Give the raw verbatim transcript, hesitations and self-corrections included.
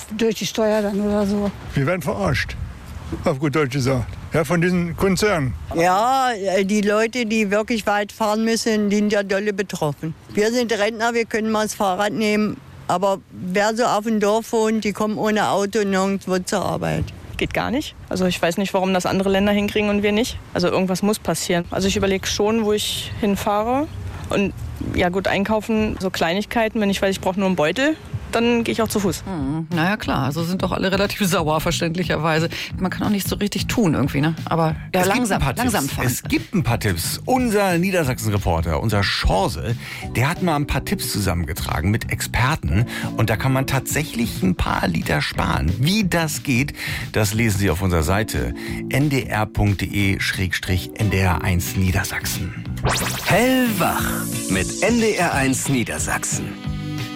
durch die Steuer dann oder so. Wir werden verarscht, auf gut Deutsch gesagt. Ja, von diesen Konzernen. Ja, die Leute, die wirklich weit fahren müssen, sind ja dolle betroffen. Wir sind Rentner, wir können mal das Fahrrad nehmen. Aber wer so auf dem Dorf wohnt, die kommen ohne Auto nirgendwo zur Arbeit. Geht gar nicht. Also ich weiß nicht, warum das andere Länder hinkriegen und wir nicht. Also irgendwas muss passieren. Also ich überlege schon, wo ich hinfahre. Und ja gut, einkaufen, so Kleinigkeiten. Wenn ich weiß, ich brauche nur einen Beutel, dann gehe ich auch zu Fuß. Hm, naja, klar. Also sind doch alle relativ sauer, verständlicherweise. Man kann auch nicht so richtig tun irgendwie, ne? Aber ja, es langsam, gibt ein paar langsam Tipps. fahren. Es gibt ein paar Tipps. Unser Niedersachsen-Reporter, unser Schorse, der hat mal ein paar Tipps zusammengetragen mit Experten. Und da kann man tatsächlich ein paar Liter sparen. Wie das geht, das lesen Sie auf unserer Seite n d r punkt d e slash n d r eins Niedersachsen. Hellwach mit N D R eins Niedersachsen.